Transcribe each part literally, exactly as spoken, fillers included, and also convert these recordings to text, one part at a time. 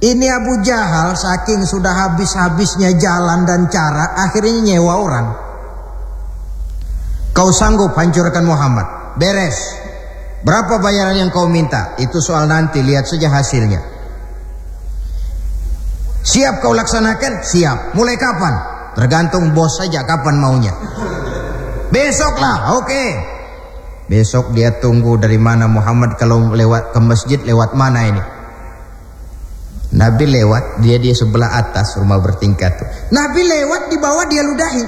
Ini Abu Jahal saking sudah habis-habisnya jalan dan cara, akhirnya nyewa orang. Kau sanggup hancurkan Muhammad? Beres. Berapa bayaran yang kau minta? Itu soal nanti, lihat saja hasilnya. Siap kau laksanakan? Siap. Mulai kapan? Tergantung bos saja kapan maunya. Besoklah, oke. Okay. Besok dia tunggu dari mana Muhammad kalau lewat ke masjid, lewat mana ini? Nabi lewat, dia di sebelah atas rumah bertingkat tuh. Nabi lewat, di bawah dia ludahi.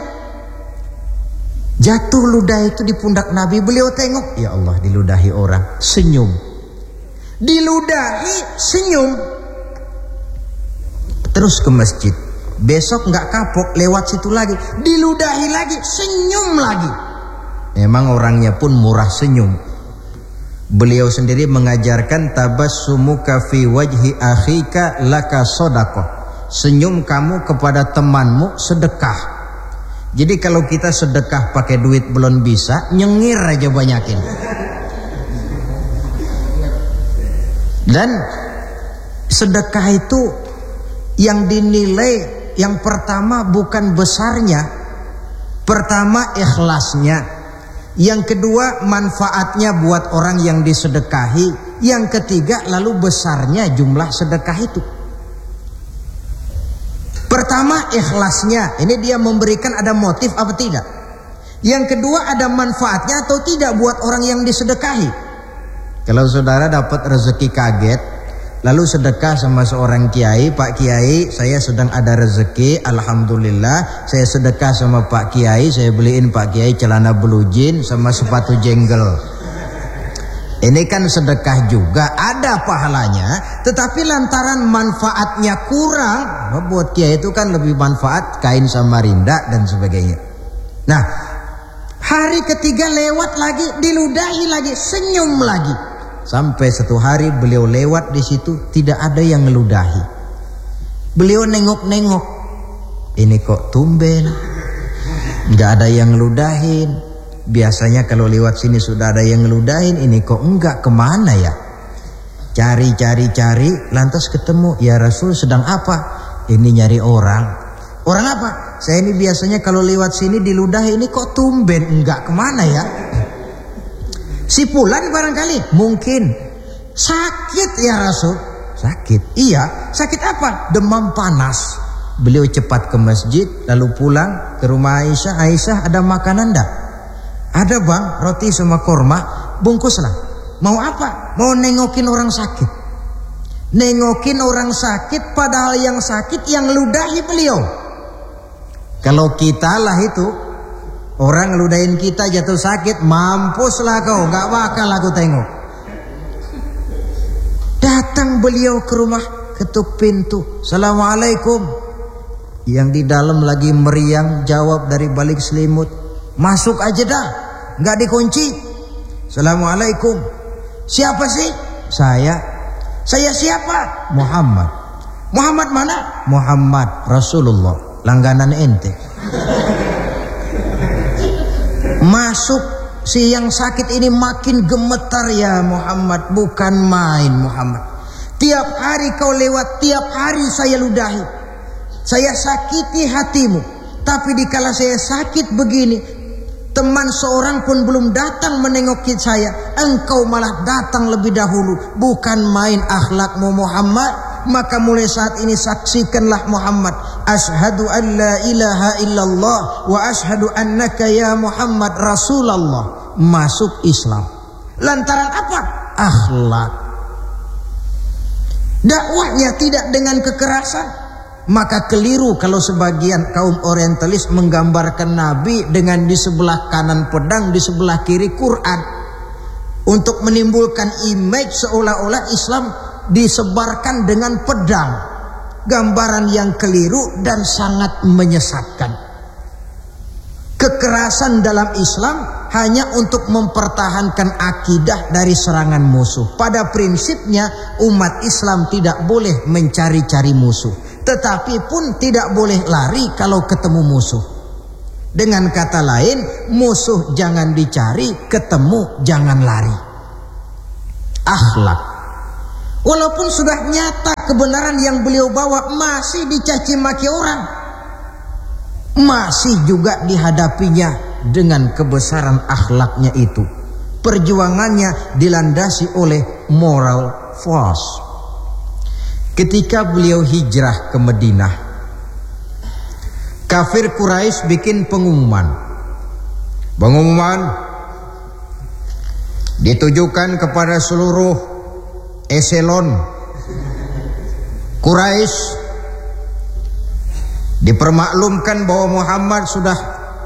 Jatuh ludah itu di pundak Nabi, beliau tengok, ya Allah, diludahi orang, senyum. Diludahi, senyum. Terus ke masjid. Besok nggak kapok, lewat situ lagi, diludahi lagi, senyum lagi. Memang orangnya pun murah senyum. Beliau sendiri mengajarkan tabassumuka fi wajhi akhika laka shadaqah. Senyum kamu kepada temanmu sedekah. Jadi kalau kita sedekah pakai duit belum bisa, nyengir aja banyakin. Dan sedekah itu yang dinilai yang pertama bukan besarnya, pertama ikhlasnya. Yang kedua manfaatnya buat orang yang disedekahi. Yang ketiga lalu besarnya jumlah sedekah itu. Pertama ikhlasnya, ini dia memberikan ada motif apa tidak. Yang kedua ada manfaatnya atau tidak buat orang yang disedekahi. Kalau saudara dapat rezeki kaget lalu sedekah sama seorang kiai, Pak Kiai saya sedang ada rezeki, alhamdulillah saya sedekah sama Pak Kiai, saya beliin Pak Kiai celana blue jean sama sepatu jenggel. Ini kan sedekah juga, ada pahalanya, tetapi lantaran manfaatnya kurang, buat Kiai itu kan lebih manfaat kain samarinda dan sebagainya. Nah, hari ketiga lewat lagi, diludahi lagi, senyum lagi. Sampai satu hari beliau lewat di situ, tidak ada yang ngeludahi. Beliau nengok-nengok, ini kok tumben, nggak ada yang ngeludahin. Biasanya kalau lewat sini sudah ada yang ngeludahin, ini kok enggak, kemana ya? Cari-cari-cari, lantas ketemu, ya Rasul sedang apa? Ini nyari orang. Orang apa? Saya ini biasanya kalau lewat sini diludahi, ini kok tumben, enggak, kemana ya? Si Fulan barangkali, mungkin sakit ya Rasul. Sakit? Iya. Sakit apa? Demam panas. Beliau cepat ke masjid, lalu pulang ke rumah Aisyah. Aisyah, ada makanan enggak? Ada bang, roti sama korma, bungkuslah. Mau apa? Mau nengokin orang sakit. Nengokin orang sakit, padahal yang sakit yang ludahi beliau. Kalau kita lah itu, orang ngeludahin kita jatuh sakit, mampuslah kau, gak bakal aku tengok. Datang beliau ke rumah, ketuk pintu, Assalamualaikum. Yang di dalam lagi meriang jawab dari balik selimut, masuk aja dah, gak dikunci. Assalamualaikum. Siapa sih? Saya. Saya siapa? Muhammad. Muhammad mana? Muhammad Rasulullah, langganan ente. Masuk, si yang sakit ini makin gemetar, ya Muhammad, bukan main Muhammad. Tiap hari kau lewat, tiap hari saya ludahi. Saya sakiti hatimu. Tapi dikala saya sakit begini, teman seorang pun belum datang menengoki saya, engkau malah datang lebih dahulu. Bukan main akhlakmu Muhammad. Maka mulai saat ini saksikanlah Muhammad, asyhadu an la ilaha illallah wa asyhadu annaka ya Muhammad Rasulullah. Masuk Islam. Lantaran apa? Akhlak. Dakwahnya tidak dengan kekerasan. Maka keliru kalau sebagian kaum orientalis menggambarkan Nabi dengan di sebelah kanan pedang, di sebelah kiri Quran, untuk menimbulkan image seolah-olah Islam disebarkan dengan pedang. Gambaran yang keliru dan sangat menyesatkan. Kekerasan dalam Islam hanya untuk mempertahankan akidah dari serangan musuh. Pada prinsipnya umat Islam tidak boleh mencari-cari musuh, tetapi pun tidak boleh lari kalau ketemu musuh. Dengan kata lain, musuh jangan dicari, ketemu jangan lari. Akhlak. Walaupun sudah nyata kebenaran yang beliau bawa, masih dicaci maki orang, masih juga dihadapinya dengan kebesaran akhlaknya itu. Perjuangannya dilandasi oleh moral force. Ketika beliau hijrah ke Madinah, kafir Quraisy bikin pengumuman. Pengumuman ditujukan kepada seluruh eselon Quraisy, dipermaklumkan bahwa Muhammad sudah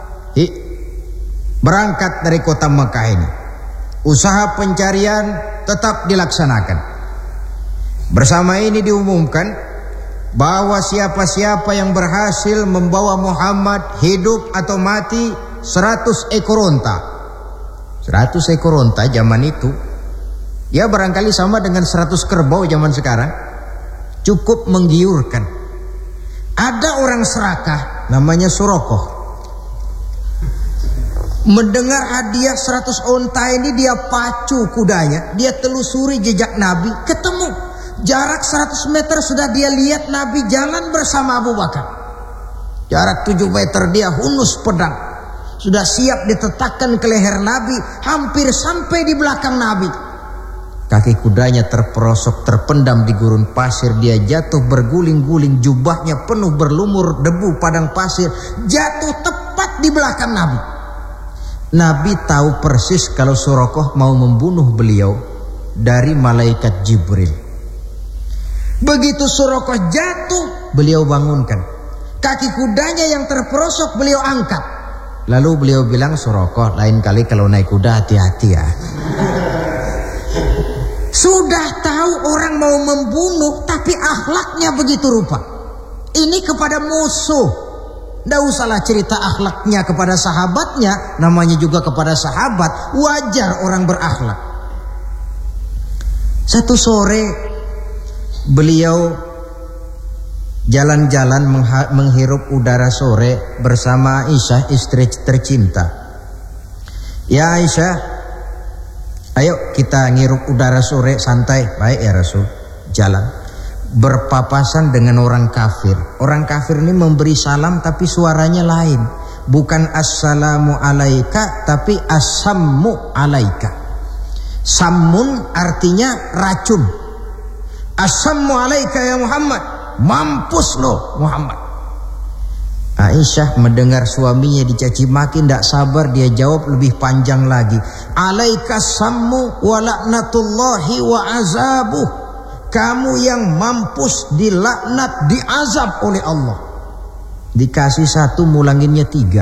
berangkat dari kota Mekah ini. Usaha pencarian tetap dilaksanakan. Bersama ini diumumkan bahwa siapa-siapa yang berhasil membawa Muhammad hidup atau mati seratus ekor onta. seratus ekor onta zaman itu ya barangkali sama dengan seratus kerbau zaman sekarang. Cukup menggiurkan. Ada orang serakah namanya Surakoh. Mendengar hadiah seratus onta ini, dia pacu kudanya, dia telusuri jejak Nabi, ketemu. Jarak seratus meter sudah dia lihat Nabi jalan bersama Abu Bakar. Jarak tujuh meter dia hunus pedang, sudah siap ditetapkan ke leher Nabi, hampir sampai di belakang Nabi. Kaki kudanya terperosok, terpendam di gurun pasir. Dia jatuh berguling-guling, jubahnya penuh berlumur debu padang pasir, jatuh tepat di belakang Nabi. Nabi tahu persis kalau Surakoh mau membunuh beliau dari malaikat Jibril. Begitu Surakoh jatuh, beliau bangunkan. Kaki kudanya yang terperosok beliau angkat. Lalu beliau bilang, Surakoh, lain kali kalau naik kuda hati-hati ya. Sudah tahu orang mau membunuh, tapi akhlaknya begitu rupa. Ini kepada musuh. Tidak usahlah cerita akhlaknya kepada sahabatnya, namanya juga kepada sahabat, wajar orang berakhlak. Satu sore beliau jalan-jalan menghirup udara sore bersama Aisyah, istri tercinta. Ya Aisyah, ayo kita ngirup udara sore santai. Baik ya Rasul. Jalan. Berpapasan dengan orang kafir. Orang kafir ini memberi salam tapi suaranya lain. Bukan assalamu alaika, tapi assammu alaika. Sammun artinya racun. Assammu alaika ya Muhammad, mampus lo Muhammad. Aisyah mendengar suaminya dicaci maki, tidak sabar, dia jawab lebih panjang lagi. Alaika sammu wa laknatullahi wa azabuh. Kamu yang mampus, dilaknat, diazab oleh Allah. Dikasih satu, mulanginnya tiga.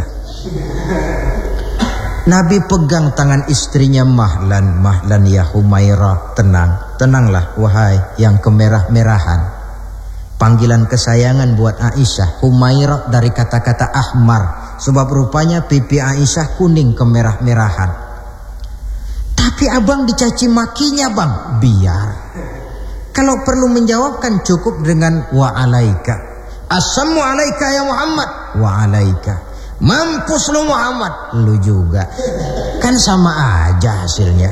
Nabi pegang tangan istrinya, Mahlan, Mahlan ya Humairah, tenang, tenanglah wahai yang kemerah-merahan. Panggilan kesayangan buat Aisyah. Humairah dari kata-kata ahmar, sebab rupanya pipi Aisyah kuning kemerah-merahan. Tapi abang dicaci makinya bang. Biar. Kalau perlu menjawabkan cukup dengan wa alaika. Assamu alaika ya Muhammad. Wa alaika. Mampus lu Muhammad. Lu juga. Kan sama aja hasilnya.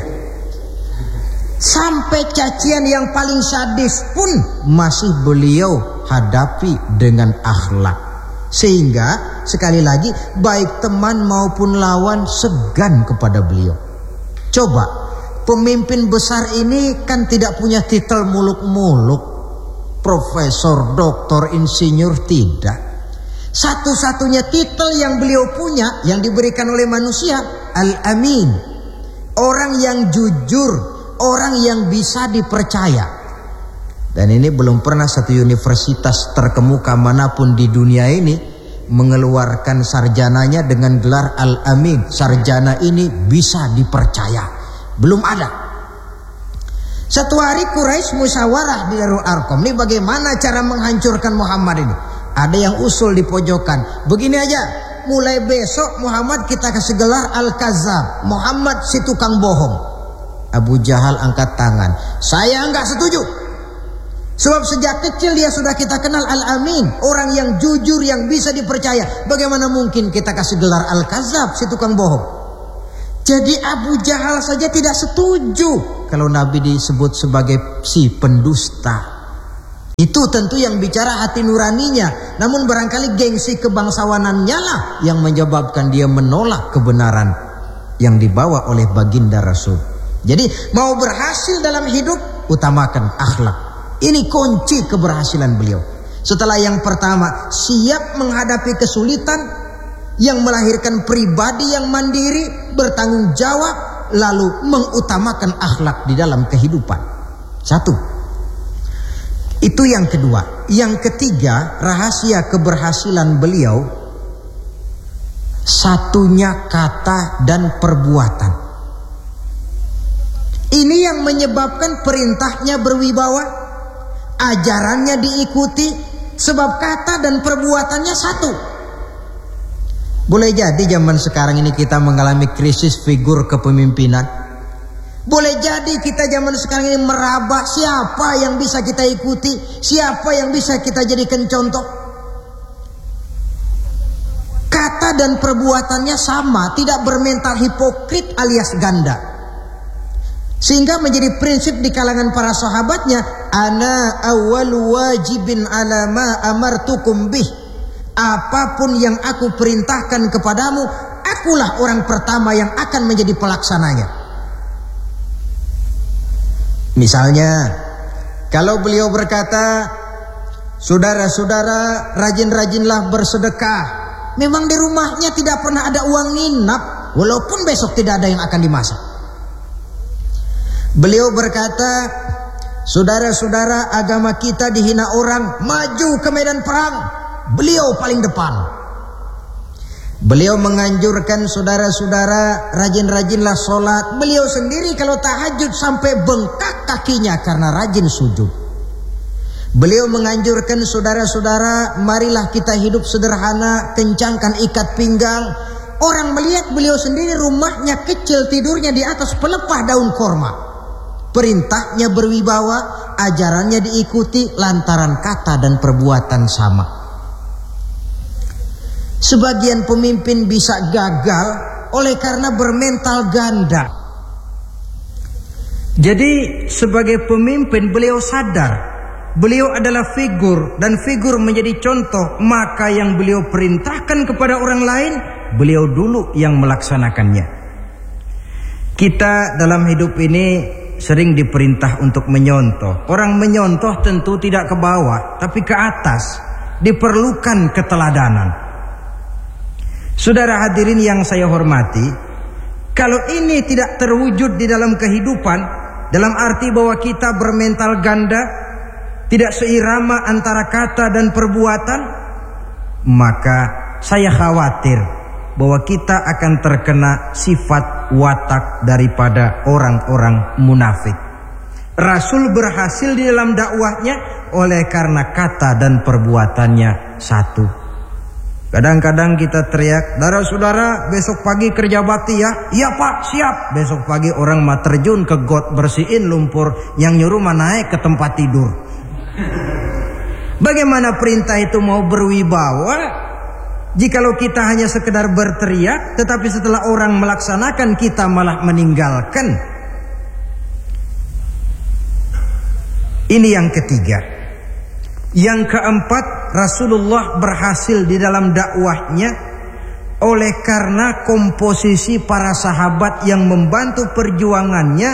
Sampai cacian yang paling sadis pun masih beliau hadapi dengan akhlak. Sehingga sekali lagi baik teman maupun lawan segan kepada beliau. Coba. Pemimpin besar ini kan tidak punya titel muluk-muluk, profesor, doktor, insinyur, tidak. Satu-satunya titel yang beliau punya, yang diberikan oleh manusia, Al-Amin. Orang yang jujur, orang yang bisa dipercaya. Dan ini belum pernah satu universitas terkemuka manapun di dunia ini mengeluarkan sarjananya dengan gelar Al-Amin. Sarjana ini bisa dipercaya. Belum ada. Satu hari Quraisy musyawarah di Darul Arqam. Ini bagaimana cara menghancurkan Muhammad ini? Ada yang usul di pojokan. Begini aja, mulai besok Muhammad kita kasih gelar Al-Kazzab. Muhammad si tukang bohong. Abu Jahal angkat tangan. Saya enggak setuju. Sebab sejak kecil dia sudah kita kenal Al-Amin. Orang yang jujur, yang bisa dipercaya. Bagaimana mungkin kita kasih gelar Al-Kazzab si tukang bohong? Jadi Abu Jahal saja tidak setuju kalau Nabi disebut sebagai si pendusta. Itu tentu yang bicara hati nuraninya. Namun barangkali gengsi kebangsawanannya lah yang menyebabkan dia menolak kebenaran yang dibawa oleh baginda Rasul. Jadi mau berhasil dalam hidup, utamakan akhlak. Ini kunci keberhasilan beliau. Setelah yang pertama, siap menghadapi kesulitan yang melahirkan pribadi yang mandiri, bertanggung jawab, lalu mengutamakan akhlak di dalam kehidupan. Satu. Itu yang kedua. Yang ketiga, rahasia keberhasilan beliau, satunya kata dan perbuatan. Ini yang menyebabkan perintahnya berwibawa, ajarannya diikuti, sebab kata dan perbuatannya satu. Boleh jadi zaman sekarang ini kita mengalami krisis figur kepemimpinan. Boleh jadi kita zaman sekarang ini meraba siapa yang bisa kita ikuti, siapa yang bisa kita jadikan contoh. Kata dan perbuatannya sama, tidak bermental hipokrit alias ganda. Sehingga menjadi prinsip di kalangan para sahabatnya, ana awwalu wajibin ala ma amartukum bih. Apapun yang aku perintahkan kepadamu, akulah orang pertama yang akan menjadi pelaksananya. Misalnya, kalau beliau berkata, saudara-saudara, rajin-rajinlah bersedekah. Memang di rumahnya tidak pernah ada uang nginap, walaupun besok tidak ada yang akan dimasak. Beliau berkata, saudara-saudara, agama kita dihina orang, maju ke medan perang. Beliau paling depan. Beliau menganjurkan saudara-saudara rajin-rajinlah sholat. Beliau sendiri kalau tahajud sampai bengkak kakinya karena rajin sujud. Beliau menganjurkan saudara-saudara, marilah kita hidup sederhana, kencangkan ikat pinggang. Orang melihat beliau sendiri rumahnya kecil, tidurnya di atas pelepah daun korma. Perintahnya berwibawa, ajarannya diikuti lantaran kata dan perbuatan sama. Sebagian pemimpin bisa gagal oleh karena bermental ganda. Jadi sebagai pemimpin beliau sadar beliau adalah figur, dan figur menjadi contoh, maka yang beliau perintahkan kepada orang lain, beliau dulu yang melaksanakannya. Kita dalam hidup ini sering diperintah untuk menyontoh. Orang menyontoh tentu tidak ke bawah, tapi ke atas. Diperlukan keteladanan. Saudara hadirin yang saya hormati, kalau ini tidak terwujud di dalam kehidupan, dalam arti bahwa kita bermental ganda, tidak seirama antara kata dan perbuatan, maka saya khawatir bahwa kita akan terkena sifat watak daripada orang-orang munafik. Rasul berhasil di dalam dakwahnya oleh karena kata dan perbuatannya satu. Kadang-kadang kita teriak, saudara-saudara besok pagi kerja bakti ya. Iya pak, siap. Besok pagi orang mah terjun ke got bersihin lumpur, yang nyuruh mah naik ke tempat tidur. Bagaimana perintah itu mau berwibawa jikalau kita hanya sekedar berteriak, tetapi setelah orang melaksanakan kita malah meninggalkan. Ini yang ketiga. Yang keempat, Rasulullah berhasil di dalam dakwahnya oleh karena komposisi para sahabat yang membantu perjuangannya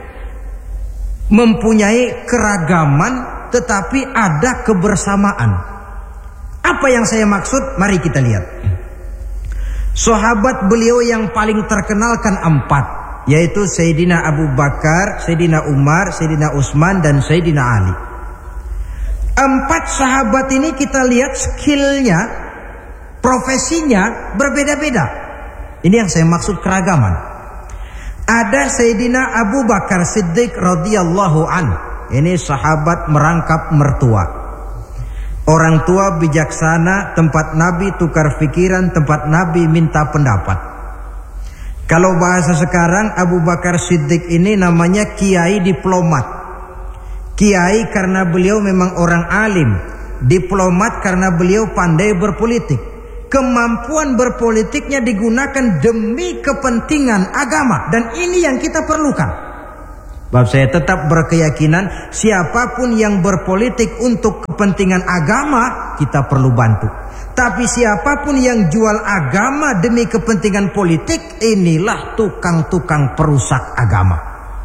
mempunyai keragaman tetapi ada kebersamaan. Apa yang saya maksud? Mari kita lihat. Sahabat beliau yang paling terkenal kan empat, yaitu Sayyidina Abu Bakar, Sayyidina Umar, Sayyidina Utsman, dan Sayyidina Ali. Empat sahabat ini kita lihat skillnya, profesinya berbeda-beda. Ini yang saya maksud keragaman. Ada Sayyidina Abu Bakar Siddiq radhiyallahu an. Ini sahabat merangkap mertua. Orang tua bijaksana, tempat Nabi tukar pikiran, tempat Nabi minta pendapat. Kalau bahasa sekarang, Abu Bakar Siddiq ini namanya kiai diplomat. Kiai karena beliau memang orang alim, diplomat karena beliau pandai berpolitik. kemampuan berpolitiknya digunakan demi kepentingan agama, dan ini yang kita perlukan. Sebab saya tetap berkeyakinan siapapun yang berpolitik untuk kepentingan agama kita perlu bantu. Tapi siapapun yang jual agama demi kepentingan politik, inilah tukang-tukang perusak agama.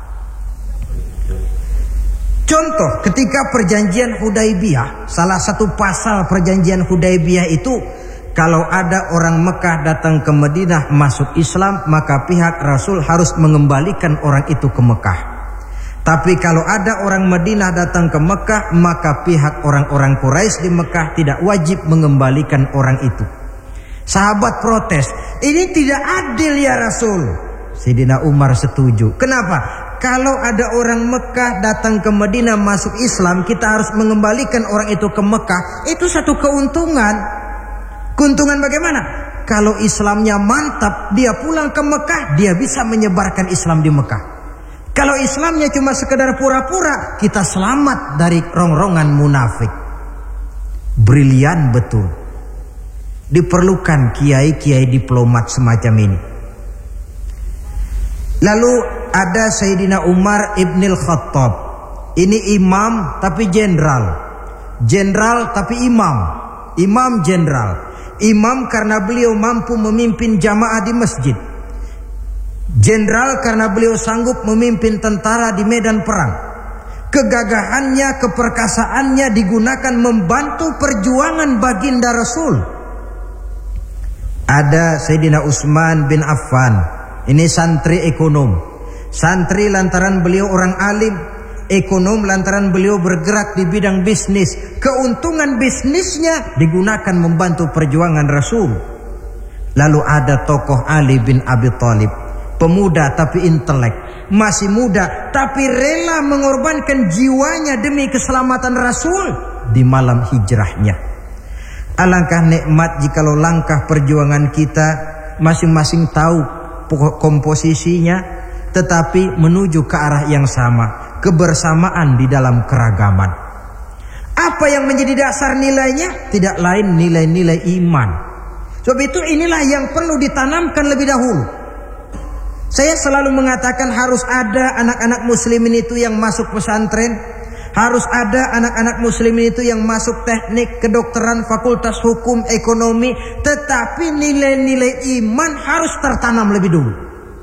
Contoh, ketika perjanjian Hudaibiyah, salah satu pasal perjanjian Hudaibiyah itu, kalau ada orang Mekah datang ke Madinah masuk Islam, maka pihak Rasul harus mengembalikan orang itu ke Mekah. Tapi kalau ada orang Madinah datang ke Mekah, maka pihak orang-orang Quraisy di Mekah tidak wajib mengembalikan orang itu. Sahabat protes, ini tidak adil ya Rasul. Sayyidina Umar setuju. Kenapa? Kalau ada orang Mekah datang ke Madinah masuk Islam, kita harus mengembalikan orang itu ke Mekah. Itu satu keuntungan. Keuntungan bagaimana? Kalau Islamnya mantap, dia pulang ke Mekah, dia bisa menyebarkan Islam di Mekah. Kalau Islamnya cuma sekedar pura-pura, kita selamat dari rongrongan munafik. Brilian betul. Diperlukan kiai-kiai diplomat semacam ini. Lalu ada Sayyidina Umar ibnil Khattab. Ini imam tapi jenderal. Jenderal tapi imam. Imam jenderal. Imam karena beliau mampu memimpin jamaah di masjid. Jenderal karena beliau sanggup memimpin tentara di medan perang. Kegagahannya, keperkasaannya digunakan membantu perjuangan baginda Rasul. Ada Sayyidina Utsman bin Affan. Ini santri ekonom. Santri lantaran beliau orang alim, ekonom lantaran beliau bergerak di bidang bisnis. Keuntungan bisnisnya digunakan membantu perjuangan Rasul. Lalu ada tokoh Ali bin Abi Thalib. Pemuda tapi intelek, masih muda tapi rela mengorbankan jiwanya demi keselamatan Rasul di malam hijrahnya. Alangkah nikmat jikalau langkah perjuangan kita masing-masing tahu komposisinya, tetapi menuju ke arah yang sama, kebersamaan di dalam keragaman. Apa yang menjadi dasar nilainya? Tidak lain nilai-nilai iman. Sebab itu inilah yang perlu ditanamkan lebih dahulu. Saya selalu mengatakan harus ada anak-anak muslimin itu yang masuk pesantren, harus ada anak-anak muslimin itu yang masuk teknik, kedokteran, fakultas hukum, ekonomi, tetapi nilai-nilai iman harus tertanam lebih dulu.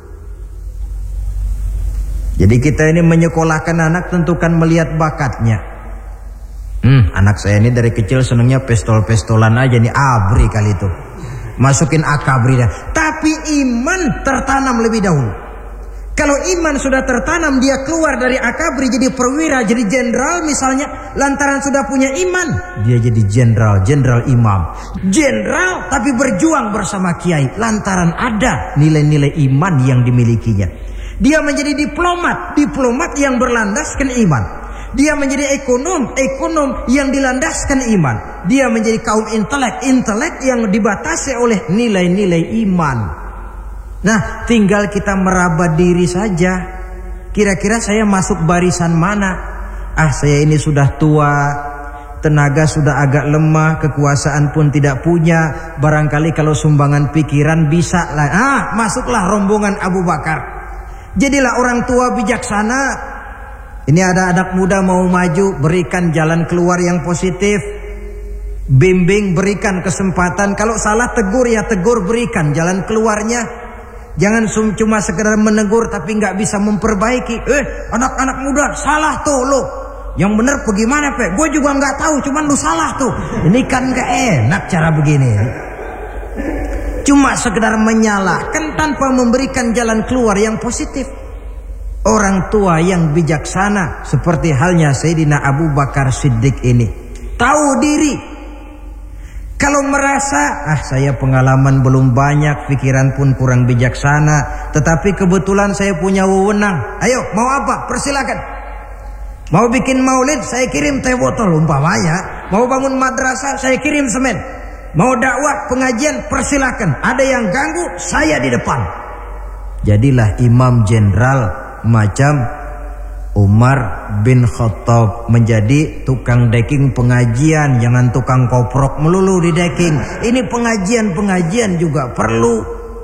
Jadi kita ini menyekolahkan anak tentukan melihat bakatnya. Hmm, anak saya ini dari kecil senangnya pistol-pistolan aja nih, abri kali itu. Masukin akabri dah. Tapi iman tertanam lebih dahulu. Kalau iman sudah tertanam, dia keluar dari akabri jadi perwira, jadi jenderal misalnya, lantaran sudah punya iman, dia jadi jenderal, jenderal imam. Jenderal tapi berjuang bersama kiai, lantaran ada nilai-nilai iman yang dimilikinya. Dia menjadi diplomat, diplomat yang berlandaskan iman. Dia menjadi ekonom, ekonom yang dilandaskan iman. Dia menjadi kaum intelek, intelek yang dibatasi oleh nilai-nilai iman. Nah, tinggal kita meraba diri saja. Kira-kira saya masuk barisan mana? Ah, saya ini sudah tua, tenaga sudah agak lemah, kekuasaan pun tidak punya. Barangkali kalau sumbangan pikiran bisa lah. Ah, masuklah rombongan Abu Bakar. Jadilah orang tua bijaksana. Ini ada anak muda mau maju, berikan jalan keluar yang positif. Bimbing, berikan kesempatan. Kalau salah tegur ya tegur, berikan jalan keluarnya. Jangan cuma sekedar menegur tapi nggak bisa memperbaiki. Eh, anak-anak muda salah tuh lo. Yang bener bagaimana pe? Gue juga nggak tahu, cuman lu salah tuh. Ini kan nggak enak cara begini. Cuma sekedar menyalahkan tanpa memberikan jalan keluar yang positif. Orang tua yang bijaksana seperti halnya Sayyidina Abu Bakar Siddiq ini tahu diri. Kalau merasa ah saya pengalaman belum banyak, pikiran pun kurang bijaksana, tetapi kebetulan saya punya wewenang, ayo mau apa? Persilakan. Mau bikin maulid, saya kirim teh botol umpamanya. Mau bangun madrasah, saya kirim semen. Mau dakwah pengajian, persilakan. Ada yang ganggu, saya di depan. Jadilah imam jenderal macam Umar bin Khattab menjadi tukang decking pengajian, jangan tukang koprok melulu di decking. Ini pengajian-pengajian juga perlu.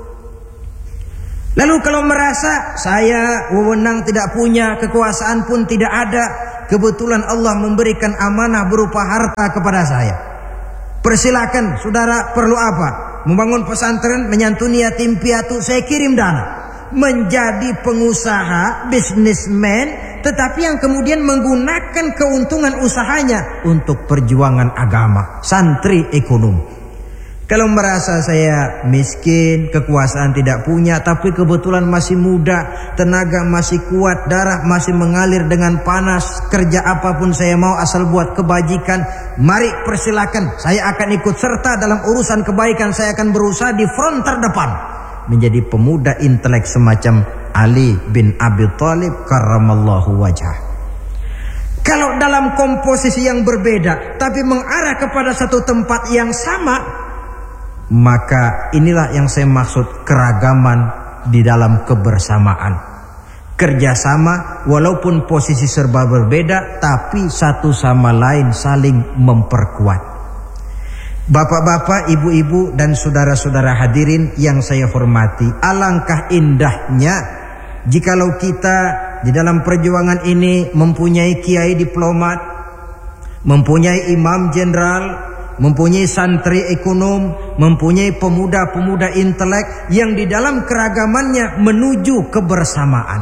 Lalu kalau merasa saya wewenang tidak punya, kekuasaan pun tidak ada, kebetulan Allah memberikan amanah berupa harta kepada saya, persilakan saudara, perlu apa? Membangun pesantren, menyantuni yatim piatu, saya kirim dana. Menjadi pengusaha, bisnismen, tetapi yang kemudian menggunakan keuntungan usahanya untuk perjuangan agama, santri ekonomi. Kalau merasa saya miskin, kekuasaan tidak punya, tapi kebetulan masih muda, tenaga masih kuat, darah masih mengalir dengan panas, kerja apapun saya mau asal buat kebajikan, mari persilakan, saya akan ikut serta dalam urusan kebaikan, saya akan berusaha di front terdepan. Menjadi pemuda intelek semacam Ali bin Abi Thalib karramallahu wajhah. Kalau dalam komposisi yang berbeda tapi mengarah kepada satu tempat yang sama, maka inilah yang saya maksud keragaman di dalam kebersamaan. Kerjasama walaupun posisi serba berbeda, tapi satu sama lain saling memperkuat. Bapak-bapak, ibu-ibu, dan saudara-saudara hadirin yang saya hormati, alangkah indahnya jikalau kita di dalam perjuangan ini mempunyai kiai diplomat, mempunyai imam jenderal, mempunyai santri ekonom, mempunyai pemuda-pemuda intelek yang di dalam keragamannya menuju kebersamaan.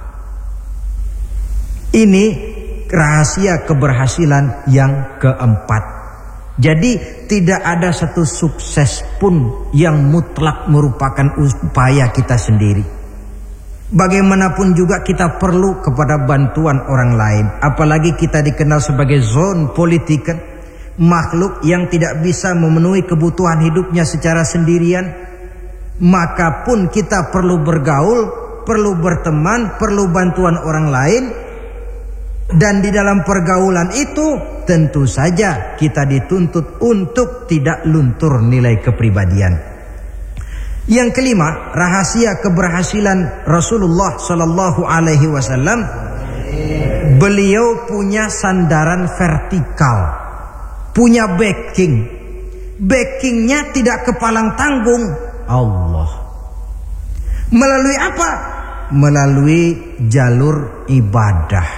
Ini rahasia keberhasilan yang keempat. Jadi tidak ada satu sukses pun yang mutlak merupakan upaya kita sendiri. Bagaimanapun juga kita perlu kepada bantuan orang lain. Apalagi kita dikenal sebagai zon politikan, makhluk yang tidak bisa memenuhi kebutuhan hidupnya secara sendirian. Maka pun kita perlu bergaul, perlu berteman, perlu bantuan orang lain. Dan di dalam pergaulan itu tentu saja kita dituntut untuk tidak luntur nilai kepribadian. Yang kelima, rahasia keberhasilan Rasulullah Sallallahu Alaihi Wasallam, beliau punya sandaran vertikal, punya backing. Backingnya tidak kepalang tanggung, Allah. Melalui apa? Melalui jalur ibadah.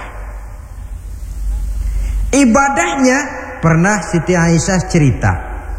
Ibadahnya pernah Siti Aisyah cerita,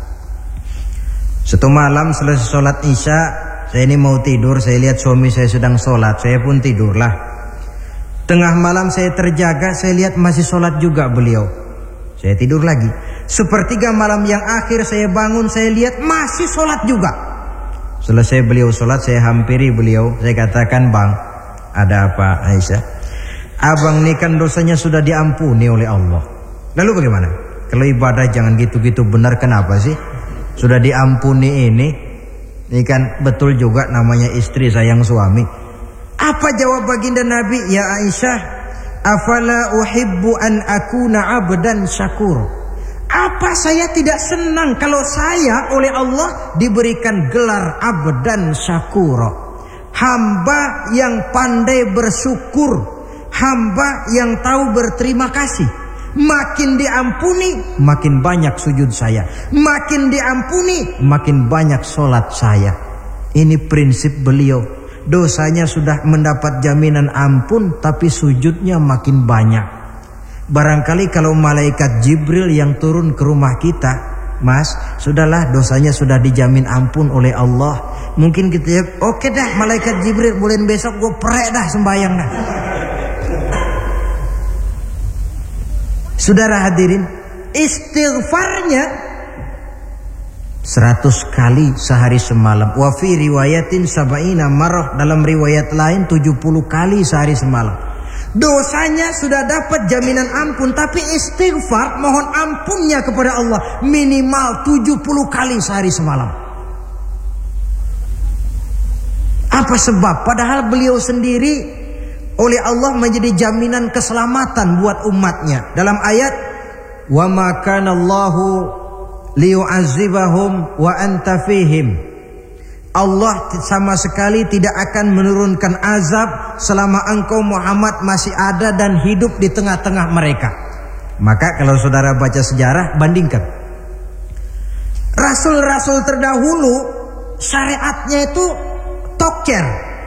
satu malam selesai sholat isya, saya ini mau tidur, saya lihat suami saya sedang sholat, saya pun tidurlah. Tengah malam saya terjaga, saya lihat masih sholat juga beliau, saya tidur lagi. Sepertiga malam yang akhir saya bangun, saya lihat masih sholat juga. Selesai beliau sholat, saya hampiri beliau, saya katakan, bang, ada apa Aisyah? Abang ini kan dosanya sudah diampuni oleh Allah. Lalu bagaimana? Kalau ibadah jangan gitu-gitu, benar kenapa sih? Sudah diampuni ini. Ini kan betul juga namanya istri sayang suami. Apa jawab baginda Nabi? Ya Aisyah, afala uhibbu an akuna abdan syakur. Apa saya tidak senang kalau saya oleh Allah diberikan gelar abdan syakur, hamba yang pandai bersyukur, hamba yang tahu berterima kasih. Makin diampuni, makin banyak sujud saya. Makin diampuni, makin banyak sholat saya. Ini prinsip beliau. Dosanya sudah mendapat jaminan ampun, tapi sujudnya makin banyak. Barangkali kalau malaikat Jibril yang turun ke rumah kita, mas, sudahlah dosanya sudah dijamin ampun oleh Allah. Mungkin kita ya, oke dah malaikat Jibril, mulai besok gue perek dah sembahyang dah. Saudara hadirin, istighfarnya seratus kali sehari semalam. Wa fi riwayatin sab'ina marrah, dalam riwayat lain tujuh puluh kali sehari semalam. Dosanya sudah dapat jaminan ampun, tapi istighfar mohon ampunnya kepada Allah minimal tujuh puluh kali sehari semalam. Apa sebab? Padahal beliau sendiri oleh Allah menjadi jaminan keselamatan buat umatnya. Dalam ayat, wa ma kana Allahu liyu'adzibahum wa anta fihim. Allah sama sekali tidak akan menurunkan azab selama engkau Muhammad masih ada dan hidup di tengah-tengah mereka. Maka kalau saudara baca sejarah, bandingkan rasul-rasul terdahulu, syariatnya itu toker.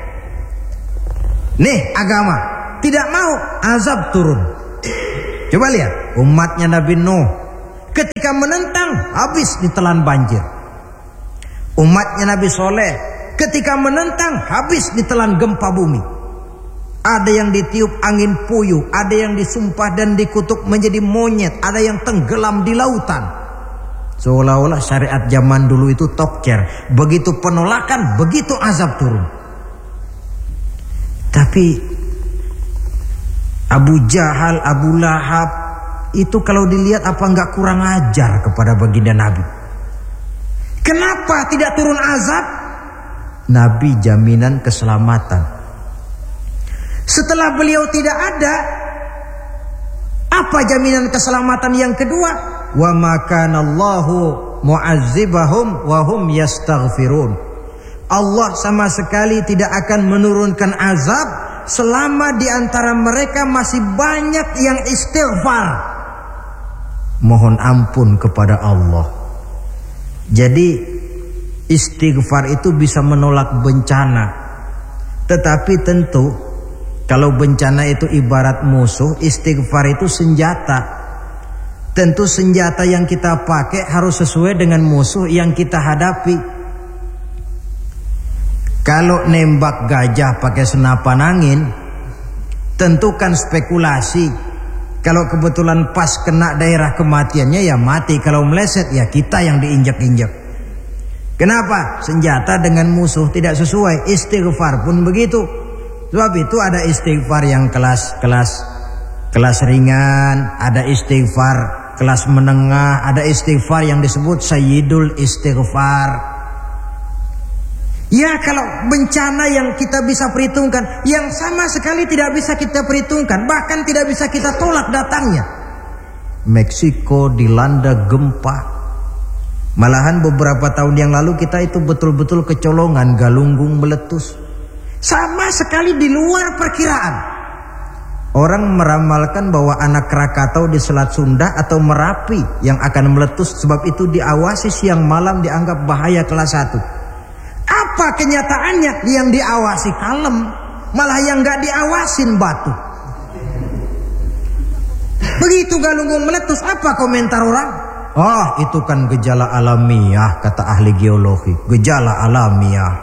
Nih agama, tidak mau azab turun. Coba lihat umatnya Nabi Nuh, ketika menentang habis ditelan banjir. Umatnya Nabi Soleh, ketika menentang habis ditelan gempa bumi. Ada yang ditiup angin puyuh, ada yang disumpah dan dikutuk menjadi monyet, ada yang tenggelam di lautan. Seolah-olah syariat zaman dulu itu toker. Begitu penolakan, begitu azab turun. Tapi Abu Jahal, Abu Lahab itu kalau dilihat apa enggak kurang ajar kepada baginda Nabi? Kenapa tidak turun azab? Nabi jaminan keselamatan. Setelah beliau tidak ada, apa jaminan keselamatan yang kedua? Wa ma kana Allahu mu'azzibahum wa hum yastaghfirun. Allah sama sekali tidak akan menurunkan azab selama di antara mereka masih banyak yang istighfar, mohon ampun kepada Allah. Jadi istighfar itu bisa menolak bencana. Tetapi tentu kalau bencana itu ibarat musuh, istighfar itu senjata. Tentu senjata yang kita pakai harus sesuai dengan musuh yang kita hadapi. Kalau nembak gajah pakai senapan angin, tentu kan spekulasi. Kalau kebetulan pas kena daerah kematiannya ya mati. Kalau meleset ya kita yang diinjak-injak. Kenapa? Senjata dengan musuh tidak sesuai. Istighfar pun begitu. Sebab itu ada istighfar yang kelas-kelas kelas ringan, ada istighfar kelas menengah, ada istighfar yang disebut sayyidul istighfar. Ya kalau bencana yang kita bisa perhitungkan, yang sama sekali tidak bisa kita perhitungkan, bahkan tidak bisa kita tolak datangnya. Meksiko dilanda gempa. Malahan beberapa tahun yang lalu kita itu betul-betul kecolongan, Galunggung meletus. Sama sekali di luar perkiraan. Orang meramalkan bahwa anak Krakatau di Selat Sunda atau Merapi yang akan meletus, sebab itu diawasi siang malam dianggap bahaya kelas satu. Apa kenyataannya? Yang diawasi kalem, malah yang gak diawasin batu. Begitu Galunggung meletus, apa komentar orang? Oh itu kan gejala alamiah, kata ahli geologi. Gejala alamiah.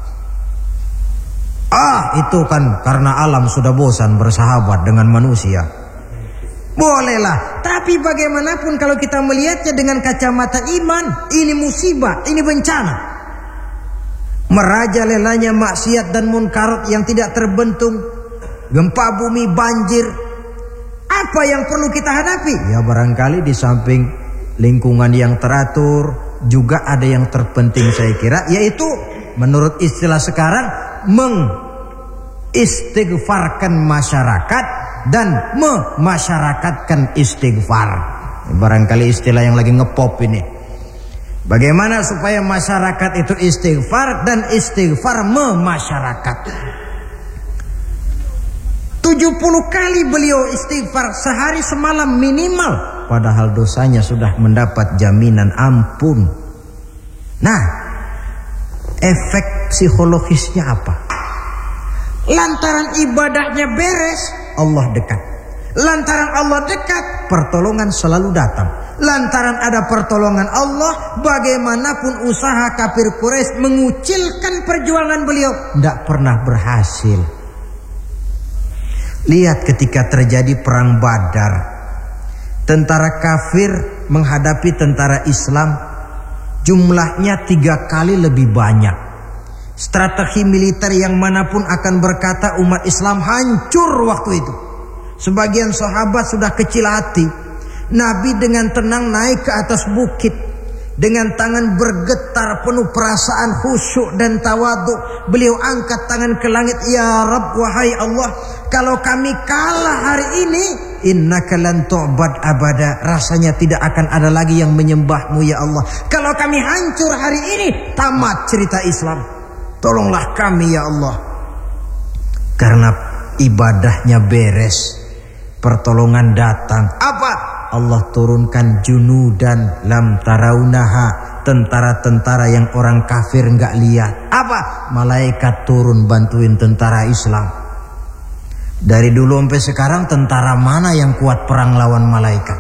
Ah itu kan karena alam sudah bosan bersahabat dengan manusia. Bolehlah, tapi bagaimanapun kalau kita melihatnya dengan kacamata iman, ini musibah, ini bencana. Merajalelanya maksiat dan munkarat yang tidak terbentung, gempa bumi, banjir. Apa yang perlu kita hadapi? Ya barangkali di samping lingkungan yang teratur, juga ada yang terpenting saya kira, yaitu menurut istilah sekarang mengistighfarkan masyarakat dan memasyarakatkan istighfar. Barangkali istilah yang lagi ngepop ini. Bagaimana supaya masyarakat itu istighfar dan istighfar memasyarakat. tujuh puluh kali beliau istighfar sehari semalam minimal. Padahal dosanya sudah mendapat jaminan ampun. Nah, efek psikologisnya apa? Lantaran ibadahnya beres, Allah dekat. Lantaran Allah dekat, pertolongan selalu datang. Lantaran ada pertolongan Allah, bagaimanapun usaha kafir Quraisy mengucilkan perjuangan beliau, tidak pernah berhasil. Lihat ketika terjadi perang Badar, tentara kafir menghadapi tentara Islam, jumlahnya tiga kali lebih banyak. Strategi militer yang manapun akan berkata umat Islam hancur waktu itu. Sebagian sahabat sudah kecil hati. Nabi dengan tenang naik ke atas bukit, dengan tangan bergetar penuh perasaan khusyuk dan tawadhu. Beliau angkat tangan ke langit, ya Rabb, wahai Allah, kalau kami kalah hari ini, innaka lan tu'bad abada, rasanya tidak akan ada lagi yang menyembahmu ya Allah. Kalau kami hancur hari ini, tamat cerita Islam. Tolonglah kami ya Allah. Karena ibadahnya beres, pertolongan datang. Apa? Allah turunkan junudan lam taraunaha, tentara-tentara yang orang kafir enggak lihat. Apa? Malaikat turun bantuin tentara Islam. Dari dulu sampai sekarang tentara mana yang kuat perang lawan malaikat?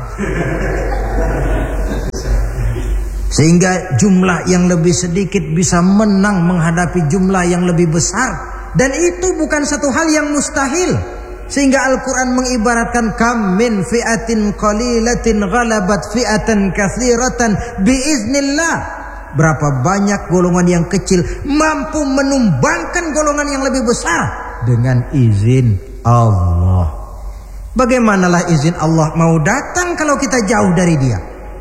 Sehingga jumlah yang lebih sedikit bisa menang menghadapi jumlah yang lebih besar. Dan itu bukan satu hal yang mustahil. Sehingga Al-Quran mengibaratkan kam min fi'atin qalilatin ghalabat fi'atan katsiratan biiznillah. Berapa banyak golongan yang kecil mampu menumbangkan golongan yang lebih besar dengan izin Allah. Bagaimanalah izin Allah mau datang kalau kita jauh dari Dia?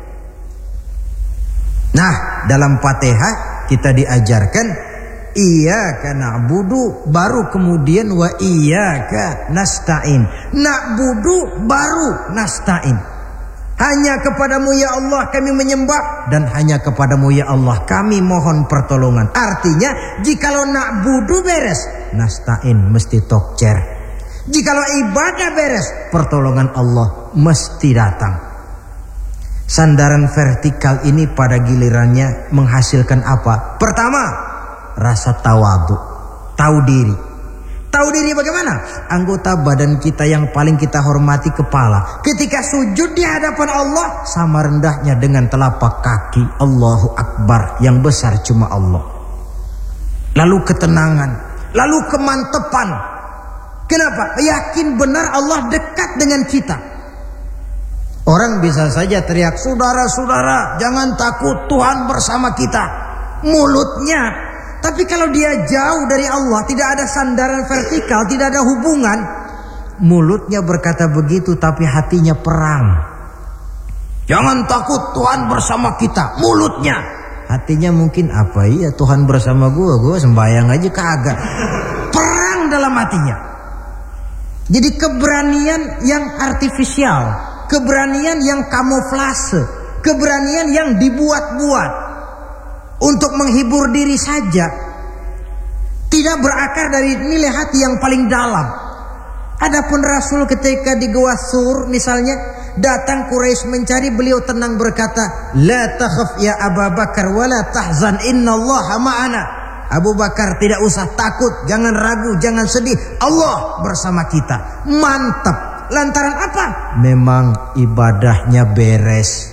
Nah, dalam Fatihah kita diajarkan iyyaka na'budu, baru kemudian wa iyyaka nasta'in. Na'budu baru nasta'in. Hanya kepadamu ya Allah kami menyembah, dan hanya kepadamu ya Allah kami mohon pertolongan. Artinya jikalau na'budu beres, nasta'in mesti tokcer. Jikalau ibadah beres, pertolongan Allah mesti datang. Sandaran vertikal ini pada gilirannya menghasilkan apa? Pertama, rasa tawadu, tahu diri. Tahu diri bagaimana? Anggota badan kita yang paling kita hormati kepala. Ketika sujud di hadapan Allah, sama rendahnya dengan telapak kaki. Allahu Akbar, yang besar cuma Allah. Lalu ketenangan, lalu kemantepan. Kenapa? Yakin benar Allah dekat dengan kita. Orang bisa saja teriak, saudara-saudara jangan takut, Tuhan bersama kita. Mulutnya. Tapi kalau dia jauh dari Allah, tidak ada sandaran vertikal, tidak ada hubungan, mulutnya berkata begitu tapi hatinya perang. Jangan takut, Tuhan bersama kita. Mulutnya, hatinya mungkin apa iya Tuhan bersama gue, gue sembahyang aja kagak. Perang dalam hatinya. Jadi keberanian yang artifisial, keberanian yang kamuflase, keberanian yang dibuat-buat untuk menghibur diri saja, tidak berakar dari nilai hati yang paling dalam. Adapun Rasul ketika di Gua Sur misalnya, datang Quraisy mencari, beliau tenang berkata, la takhaf ya Abu Bakar wa la tahzan innallaha ma'ana. Abu Bakar tidak usah takut, jangan ragu, jangan sedih, Allah bersama kita. Mantap. Lantaran apa? Memang ibadahnya beres.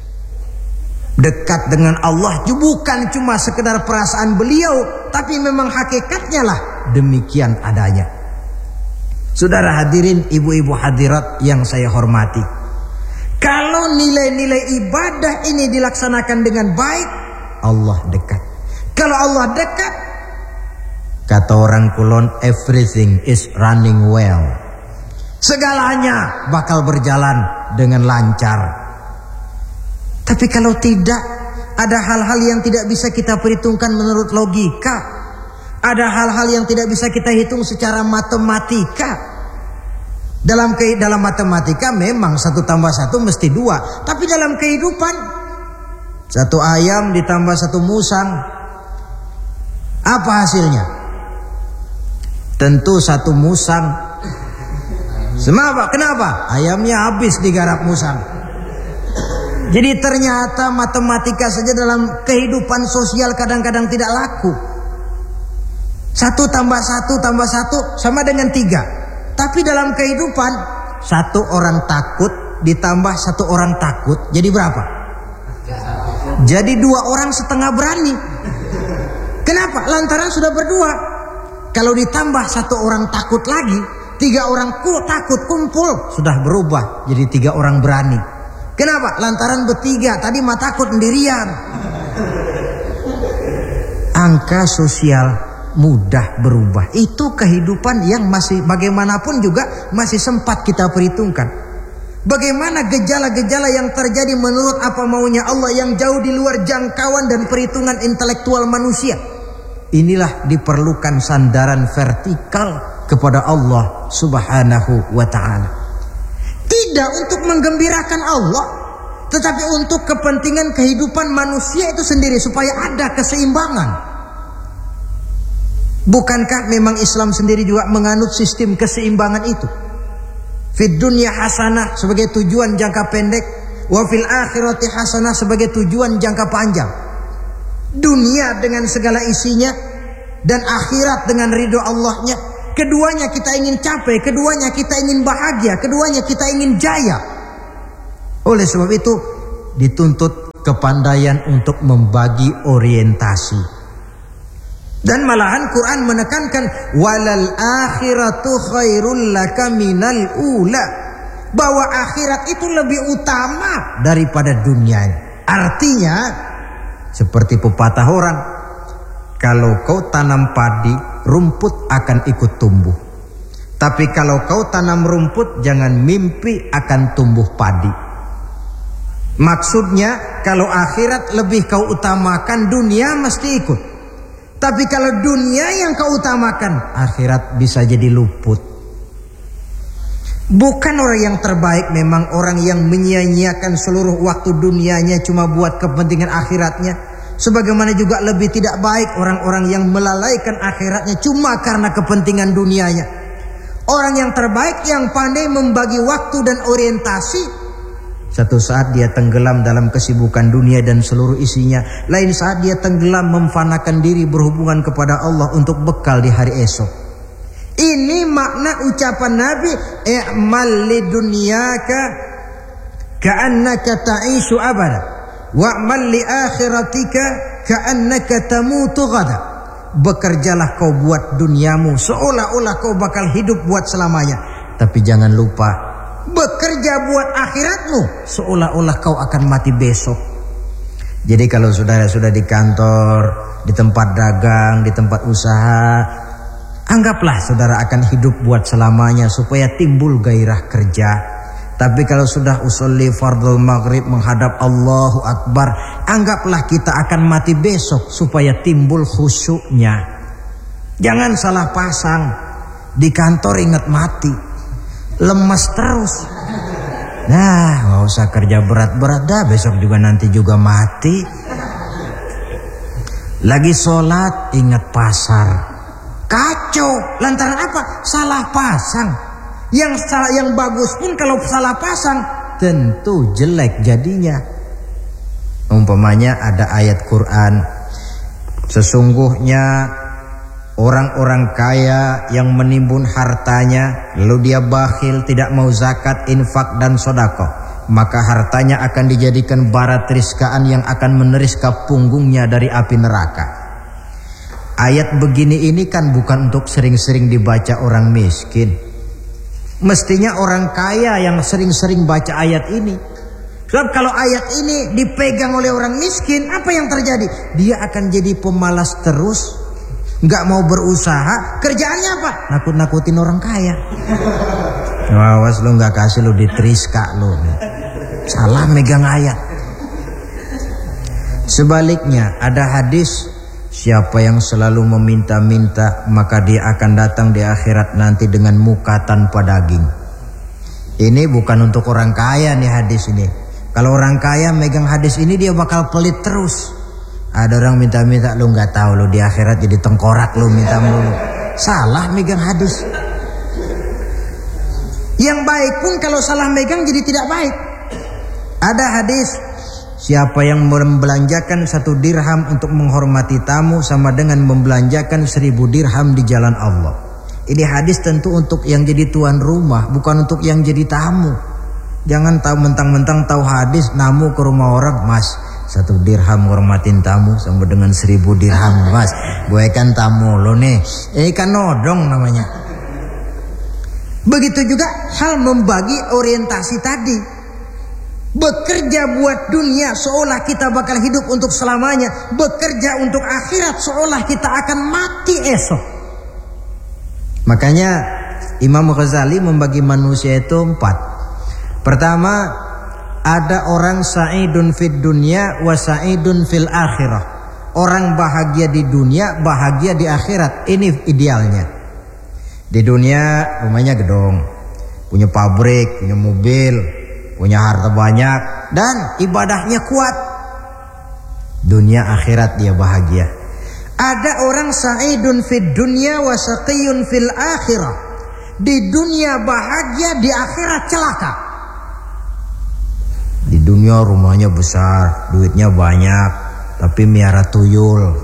Dekat dengan Allah bukan cuma sekedar perasaan beliau, tapi memang hakikatnya lah demikian adanya. Saudara hadirin, ibu-ibu hadirat yang saya hormati, kalau nilai-nilai ibadah ini dilaksanakan dengan baik, Allah dekat. Kalau Allah dekat, kata orang Kulon, everything is running well. Segalanya bakal berjalan dengan lancar. Tapi kalau tidak, ada hal-hal yang tidak bisa kita perhitungkan menurut logika. Ada hal-hal yang tidak bisa kita hitung secara matematika. Dalam ke, dalam matematika memang satu tambah satu mesti dua. Tapi dalam kehidupan, satu ayam ditambah satu musang, apa hasilnya? Tentu satu musang. Kenapa? Kenapa? Ayamnya habis digarap musang. Jadi ternyata matematika saja dalam kehidupan sosial kadang-kadang tidak laku. Satu tambah satu tambah satu sama dengan tiga. Tapi dalam kehidupan, satu orang takut ditambah satu orang takut jadi berapa? Jadi dua orang setengah berani. Kenapa? Lantaran sudah berdua. Kalau ditambah satu orang takut lagi, tiga orang ku takut kumpul, sudah berubah jadi tiga orang berani. Kenapa? Lantaran bertiga, tadi mah takut sendirian. Angka sosial mudah berubah. Itu kehidupan yang masih bagaimanapun juga masih sempat kita perhitungkan. Bagaimana gejala-gejala yang terjadi menurut apa maunya Allah yang jauh di luar jangkauan dan perhitungan intelektual manusia. Inilah diperlukan sandaran vertikal kepada Allah Subhanahu wa ta'ala. Tidak untuk menggembirakan Allah, tetapi untuk kepentingan kehidupan manusia itu sendiri, supaya ada keseimbangan. Bukankah memang Islam sendiri juga menganut sistem keseimbangan itu? Fid dunya hasanah sebagai tujuan jangka pendek, wa fil akhirati hasanah sebagai tujuan jangka panjang. Dunia dengan segala isinya dan akhirat dengan ridho Allahnya. Keduanya kita ingin capai, keduanya kita ingin bahagia, keduanya kita ingin jaya. Oleh sebab itu dituntut kepandaian untuk membagi orientasi. Dan malahan Quran menekankan walal akhiratu khairul laka minal ula, bahwa akhirat itu lebih utama daripada dunia. Artinya seperti pepatah orang, kalau kau tanam padi, rumput akan ikut tumbuh. Tapi kalau kau tanam rumput, jangan mimpi akan tumbuh padi. Maksudnya kalau akhirat lebih kau utamakan, dunia mesti ikut. Tapi kalau dunia yang kau utamakan, akhirat bisa jadi luput. Bukan orang yang terbaik memang orang yang menyia-nyiakan seluruh waktu dunianya cuma buat kepentingan akhiratnya. Sebagaimana juga lebih tidak baik orang-orang yang melalaikan akhiratnya cuma karena kepentingan dunianya. Orang yang terbaik yang pandai membagi waktu dan orientasi. Satu saat dia tenggelam dalam kesibukan dunia dan seluruh isinya. Lain saat dia tenggelam memfanakan diri berhubungan kepada Allah untuk bekal di hari esok. Ini makna ucapan Nabi, i'mal lidunyaka ka'annaka ta'ishu abada wa'mal li akhiratika ka'annaka tamutu ghada. Bekerjalah kau buat duniamu seolah-olah kau bakal hidup buat selamanya. Tapi jangan lupa, bekerja buat akhiratmu seolah-olah kau akan mati besok. Jadi kalau saudara sudah di kantor, di tempat dagang, di tempat usaha, anggaplah saudara akan hidup buat selamanya supaya timbul gairah kerja. Tapi kalau sudah usolli fardhu maghrib menghadap Allahu Akbar, anggaplah kita akan mati besok supaya timbul khusyuknya. Jangan salah pasang. Di kantor ingat mati, lemas terus. Nah, nggak usah kerja berat-berat dah, besok juga nanti juga mati. Lagi sholat ingat pasar, kacau. Lantaran apa? Salah pasang. Yang salah, yang bagus pun kalau salah pasang tentu jelek jadinya. Umpamanya ada ayat Quran, sesungguhnya orang-orang kaya yang menimbun hartanya lalu dia bakhil, tidak mau zakat, infak dan sedekah, maka hartanya akan dijadikan bara teriskaan yang akan meneriska punggungnya dari api neraka. Ayat begini ini kan bukan untuk sering-sering dibaca orang miskin. Mestinya orang kaya yang sering-sering baca ayat ini. Sebab kalau ayat ini dipegang oleh orang miskin, apa yang terjadi? Dia akan jadi pemalas terus, nggak mau berusaha. Kerjaannya apa? Nakut-nakutin orang kaya. Awas lu nggak kasih lu diteriska lu. Salah megang ayat. Sebaliknya ada hadis, siapa yang selalu meminta-minta maka dia akan datang di akhirat nanti dengan muka tanpa daging. Ini bukan untuk orang kaya nih hadis ini. Kalau orang kaya megang hadis ini dia bakal pelit terus. Ada orang minta-minta, lu nggak tahu lu di akhirat jadi tengkorak lu minta mulu. Salah megang hadis. Yang baik pun kalau salah megang jadi tidak baik. Ada hadis, siapa yang membelanjakan satu dirham untuk menghormati tamu sama dengan membelanjakan seribu dirham di jalan Allah. Ini hadis tentu untuk yang jadi tuan rumah, bukan untuk yang jadi tamu. Jangan tahu mentang-mentang tahu hadis namu ke rumah orang, mas satu dirham hormatin tamu sama dengan seribu dirham, mas gue kan tamu lo nih, ini kan nodong namanya. Begitu juga hal membagi orientasi tadi. Bekerja buat dunia seolah kita bakal hidup untuk selamanya. Bekerja untuk akhirat seolah kita akan mati esok. Makanya Imam Ghazali membagi manusia itu empat. Pertama, ada orang sa'idun fid dunya wa sa'idun fil akhirah. Orang bahagia di dunia, bahagia di akhirat. Ini idealnya. Di dunia rumahnya gedong, punya pabrik, punya mobil, punya harta banyak, dan ibadahnya kuat. Dunia akhirat dia bahagia. Ada orang sa'idun fid dunya wa syaqiyun fil akhirah. Di dunia bahagia, di akhirat celaka. Di dunia rumahnya besar, duitnya banyak, tapi miara tuyul,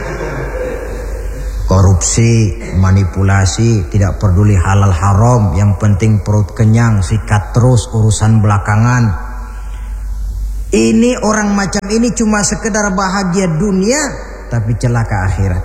korupsi, manipulasi, tidak peduli halal haram, yang penting perut kenyang, sikat terus urusan belakangan. Ini orang macam ini cuma sekedar bahagia dunia tapi celaka akhirat.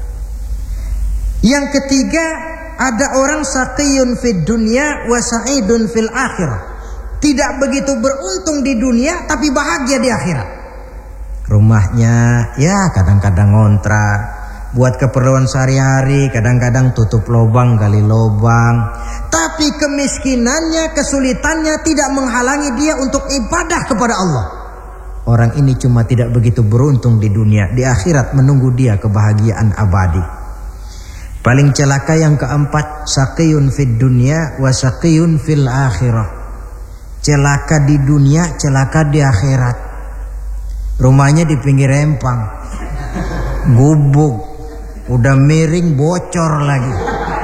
Yang ketiga, ada orang saqiyun fid dunya wa sa'idun fil akhirah. Tidak begitu beruntung di dunia tapi bahagia di akhirat. Rumahnya ya kadang-kadang ngontrak, buat keperluan sehari-hari, kadang-kadang tutup lubang gali lubang. Tapi kemiskinannya, kesulitannya tidak menghalangi dia untuk ibadah kepada Allah. Orang ini cuma tidak begitu beruntung di dunia, di akhirat menunggu dia kebahagiaan abadi. Paling celaka yang keempat, saqiyun fid dunya wa saqiyun fil akhirah. Celaka di dunia, celaka di akhirat. Rumahnya di pinggir empang, gubuk, udah miring bocor lagi.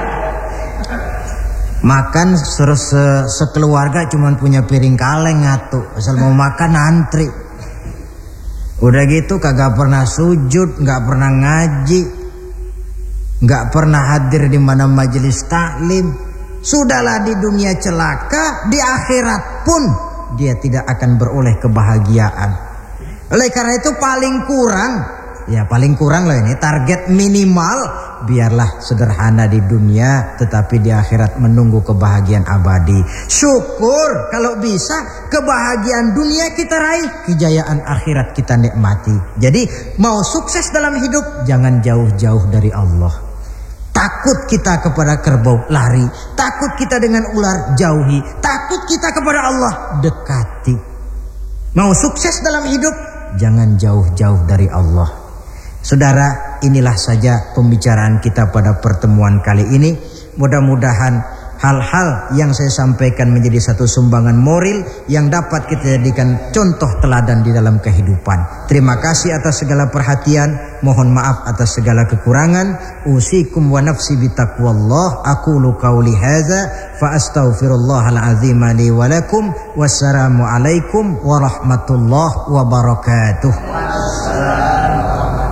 Makan terus se sekeluarga cuman punya piring kaleng ngatu, asal mau makan antri. Udah gitu kagak pernah sujud, nggak pernah ngaji, nggak pernah hadir di mana majelis taklim. Sudahlah di dunia celaka, di akhirat pun dia tidak akan beroleh kebahagiaan. Oleh karena itu paling kurang, ya paling kurang lah ini target minimal, biarlah sederhana di dunia tetapi di akhirat menunggu kebahagiaan abadi. Syukur kalau bisa kebahagiaan dunia kita raih, kejayaan akhirat kita nikmati. Jadi mau sukses dalam hidup jangan jauh-jauh dari Allah. Takut kita kepada kerbau, lari. Takut kita dengan ular, jauhi. Takut kita kepada Allah, dekati. Mau sukses dalam hidup jangan jauh-jauh dari Allah. Saudara, inilah saja pembicaraan kita pada pertemuan kali ini. Mudah-mudahan hal-hal yang saya sampaikan menjadi satu sumbangan moral yang dapat kita jadikan contoh teladan di dalam kehidupan. Terima kasih atas segala perhatian. Mohon maaf atas segala kekurangan. Usikum wa nafsi bitaqwallah. Aqulu qawli hadza fa astaghfirullahal azim li wa lakum. Wassalamu alaikum warahmatullahi wabarakatuh.